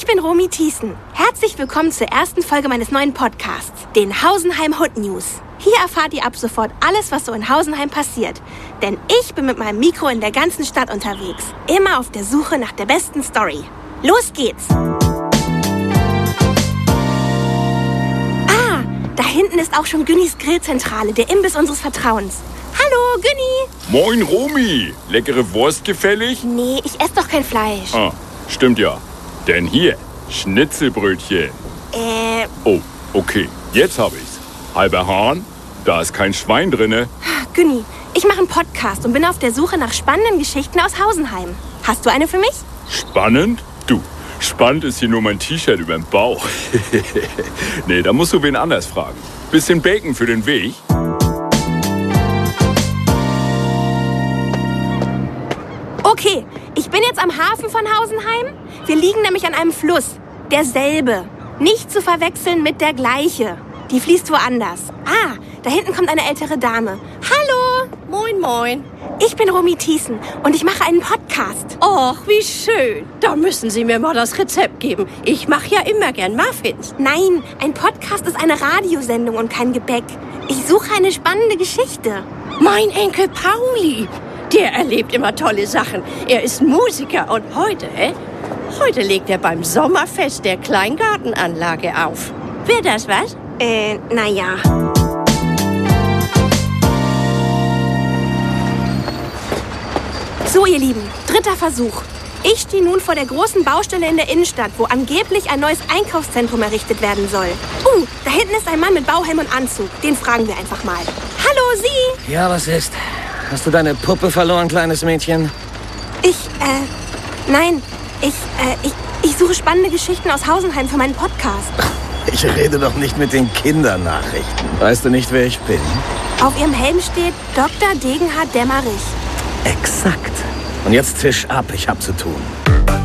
bin Romy Thiessen. Herzlich willkommen zur ersten Folge meines neuen Podcasts, den Hausenheim Hood News. Hier erfahrt ihr ab sofort alles, was so in Hausenheim passiert. Denn ich bin mit meinem Mikro in der ganzen Stadt unterwegs. Immer auf der Suche nach der besten Story. Los geht's! Da hinten ist auch schon Günnis Grillzentrale, der Imbiss unseres Vertrauens. Hallo, Günni! Moin, Romy. Leckere Wurst gefällig? Nee, ich esse doch kein Fleisch. Ah, stimmt ja. Denn hier, Schnitzelbrötchen. Oh, okay. Jetzt hab ich's. Halber Hahn, da ist kein Schwein drinne. Günni, ich mache einen Podcast und bin auf der Suche nach spannenden Geschichten aus Hausenheim. Hast du eine für mich? Spannend? Du, spannend ist hier nur mein T-Shirt überm Bauch. Nee, da musst du wen anders fragen. Bisschen Bacon für den Weg? Okay, ich bin jetzt am Hafen von Hausenheim. Wir liegen nämlich an einem Fluss. Derselbe. Nicht zu verwechseln mit der gleiche. Die fließt woanders. Da hinten kommt eine ältere Dame. Hallo! Moin, moin. Ich bin Romy Thiessen und ich mache einen Podcast. Och, wie schön. Da müssen Sie mir mal das Rezept geben. Ich mache ja immer gern Muffins. Nein, ein Podcast ist eine Radiosendung und kein Gebäck. Ich suche eine spannende Geschichte. Mein Enkel Pauli, der erlebt immer tolle Sachen. Er ist Musiker und heute legt er beim Sommerfest der Kleingartenanlage auf. Wäre das was? Naja. So, ihr Lieben, 3. Versuch. Ich stehe nun vor der großen Baustelle in der Innenstadt, wo angeblich ein neues Einkaufszentrum errichtet werden soll. Da hinten ist ein Mann mit Bauhelm und Anzug. Den fragen wir einfach mal. Hallo, Sie? Ja, was ist? Hast du deine Puppe verloren, kleines Mädchen? Nein. Ich suche spannende Geschichten aus Hausenheim für meinen Podcast. Ich rede doch nicht mit den Kindernachrichten. Weißt du nicht, wer ich bin? Auf Ihrem Helm steht Dr. Degenhard Dämmerich. Exakt. Und jetzt Tisch ab, ich hab zu tun.